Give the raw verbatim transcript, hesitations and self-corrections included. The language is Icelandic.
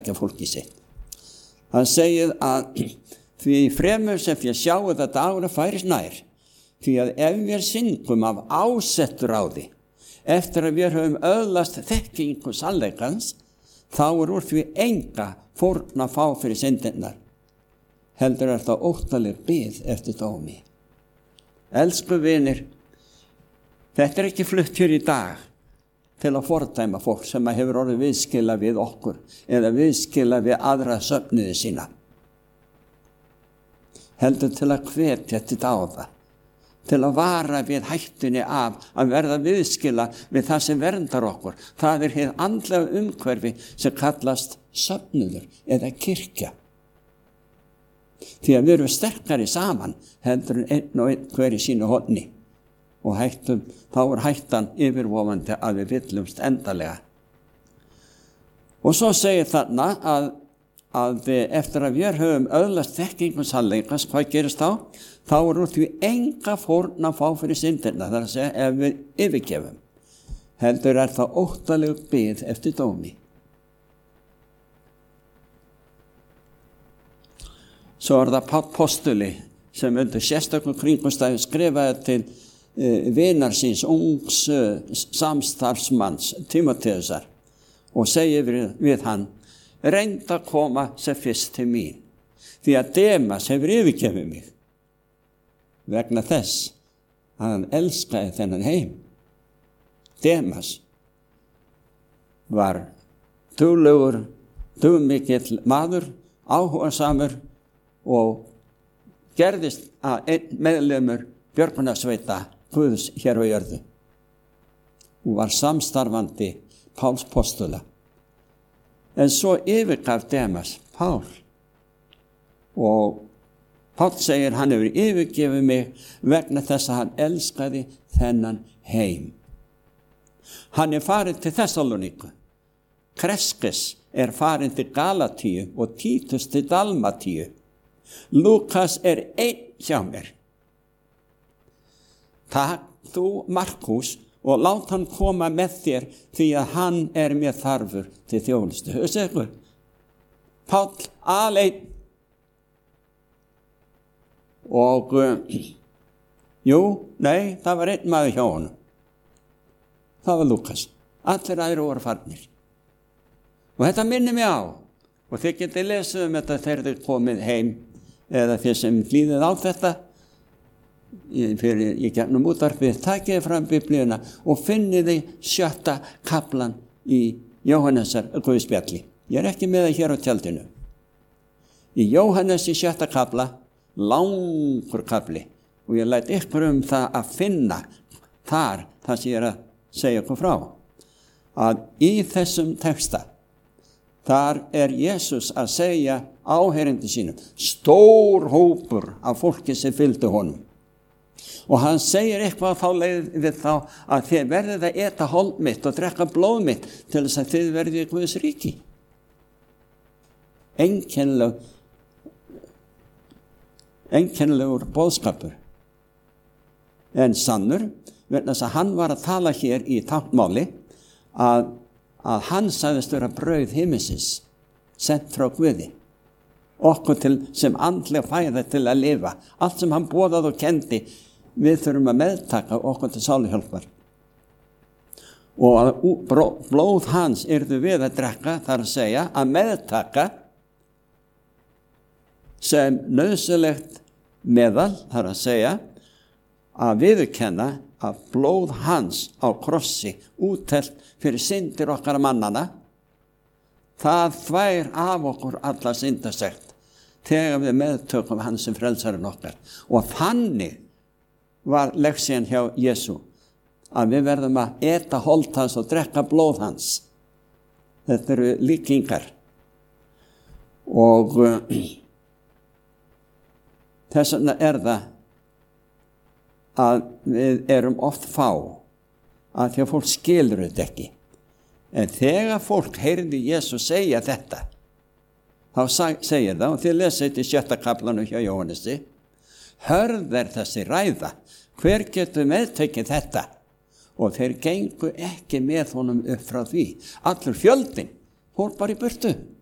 ekki fólki sitt. Hann segir að því fremur sem fyrir sjáu þetta ára færis nær, því að ef við syngum af ásettur á því, eftir að við höfum öðlast þekkingu sannleikans, þá er úr því enga fórn að fá fyrir syndirnar. Heldur er það óttaleg bið eftir dómi. Elsku vinir, þetta er ekki flutt hér í dag til að fordæma fólk sem hefur orðið viðskila við okkur eða viðskila við aðra söfnuði sína. Heldur til að hvetja til dáða, til að vara við hættunni af að verða viðskila við það sem verndar okkur. Það er hið andlega umhverfi sem kallast söfnuður eða kirkja. Því að við erum sterkari saman heldur en einn og einn hver í sínu horni. Og hættum, þá er hættan yfirvofandi að við villumst endalega. Og svo segir þarna að, að eftir að við höfum öðlast þekkingu sannleikans, hvað gerist þá? Þá er úr því enga fórn að fá fyrir syndirna, það er að segja ef við yfirgefum. Heldur er það óttaleg bið eftir dómi. Svo er það Páll postuli sem undir sérstökum kringumstæðum skrifaði til vinar síns ungs uh, samstarfsmanns Tímóteusar og segir við, við hann reynd að koma sem fyrst til mín því að Demas hefur yfirgefið mig vegna þess að hann elskaði þennan heim. Demas var duglegur, dugmikill maður, áhugasamur og gerðist að einn meðlimur björgunarsveita Guðs hér á jörðu. Hún var samstarfandi Páls postula. En svo yfirgaf Demas Pál. Og Pál segir hann hefur yfirgefið mig vegna þess að hann elskaði þennan heim. Hann er farin til Þessaloníku. Kreskes er farin til Galatíu og Títus til Dalmatíu. Lukas er einn hjá mér. Takk þú Markús og lát hann koma með þér því að hann er mér þarfur til þjónustu. Hörðu ykkur? Páll aleinn. Og, uh, jú, nei, það var einn maður hjá honum. Það var Lukas. Allir aðrir voru farnir. Og þetta minnir mig á. Og þið getið lesið um þetta þegar þið komið heim eða þið sem hlýðið á þetta. Fyrir ég gegnum útvarpið, takið fram biblíuna og finniði sjötta kaplan í Jóhannesar Guðspjalli. Ég er ekki með það hér á tjaldinu. Í Jóhannes í sjötta kapla, langur kapli, og ég læt ykkur um það að finna þar það sem ég er að segja ykkur frá. Að í þessum texta, þar er Jesús að segja áheyrendum sínum, stór hópur af fólki sem fylgdu honum. Og hann segir eitthvað þá leið við þá að þið verðið að eta hold mitt og drekka blóð mitt til þess að þið verðið í Guðs ríki. Einkennileg, einkennilegur boðskapur. En sannur, vegna þess að hann var að tala hér í táknmáli að, að hann sagðist vera brauð himinsins, sent frá Guði. Okkur til sem andlega fæða til að lifa. Allt sem hann boðaði og kendi, við þurfum að meðtaka okkur til sáluhjálpar. Og að blóð hans yrðu við að drekka, þar að segja að meðtaka sem nauðsynlegt meðal, þar að segja að viðurkenna að blóð hans á krossi úttelt fyrir syndir okkar mannana, það þvær af okkur alla syndasekt þegar við meðtökum hans sem frelsarinn okkar. Og þannig var leksían hjá Jesú að við verðum að eta hold hans og drekka blóð hans. Þetta eru líkingar. Og uh, þess vegna er það að við erum oft fá að því að fólk skilur þetta ekki. En þegar fólk heyrði Jesú segja þetta, þá segir það, og þið lesið þetta í sjötta kaplanum hjá Jóhannesi, hörð er þessi ræða, hver getur meðtekið þetta? Og þeir gengu ekki með honum upp frá því. Allur fjöldinn fór bara í burtu.